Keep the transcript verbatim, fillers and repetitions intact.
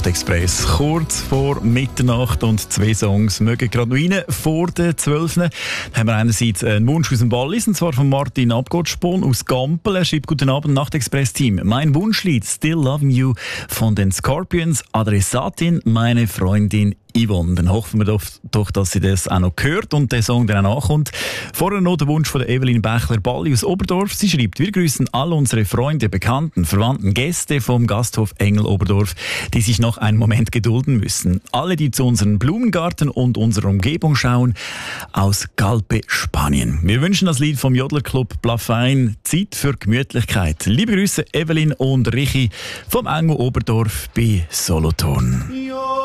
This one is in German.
Nachtexpress. Kurz vor Mitternacht und zwei Songs mögen gerade noch rein. Vor den zwölf haben wir einerseits einen Wunsch aus dem Wallis, und zwar von Martin Abgottspon aus Gampel. Er schreibt: Guten Abend, Nachtexpress-Team. Mein Wunschlied Still Loving You von den Scorpions. Adressatin, meine Freundin Yvonne. Dann hoffen wir doch, doch, dass sie das auch noch hört und der Song dann auch nachkommt. Vorher noch der Wunsch von der Evelyn Bächler-Balli aus Oberdorf. Sie schreibt: Wir grüßen all unsere Freunde, Bekannten, Verwandten, Gäste vom Gasthof Engel Oberdorf, die sich noch einen Moment gedulden müssen. Alle, die zu unserem Blumengarten und unserer Umgebung schauen, aus Galpe, Spanien. Wir wünschen das Lied vom Jodlerclub Plafein, Zeit für Gemütlichkeit. Liebe Grüße, Evelyn und Richi vom Engel Oberdorf bei Solothurn.